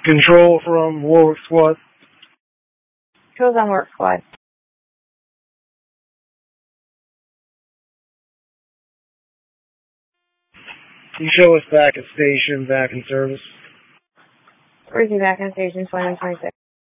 Control from Warwick Squad. Control's on Warwick Squad. You show us back at station, back in service. Where's he back on station 2126?